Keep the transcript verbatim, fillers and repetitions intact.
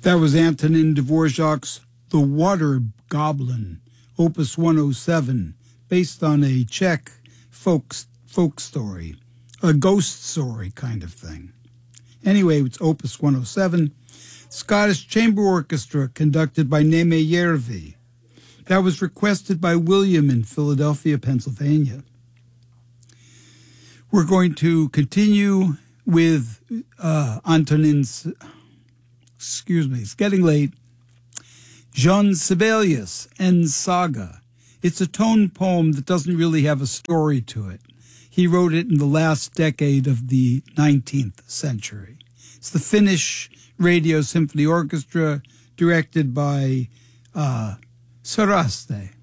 That was Antonin Dvorak's The Water Goblin, Opus one oh seven, based on a Czech folk, folk story, a ghost story kind of thing. Anyway, it's Opus one oh seven, Scottish Chamber Orchestra, conducted by Neme Järvi. That was requested by William in Philadelphia, Pennsylvania. We're going to continue with uh, Antonin's, excuse me, it's getting late, Jean Sibelius and Saga. It's a tone poem that doesn't really have a story to it. He wrote it in the last decade of the nineteenth century. It's the Finnish Radio Symphony Orchestra, directed by uh, Saraste.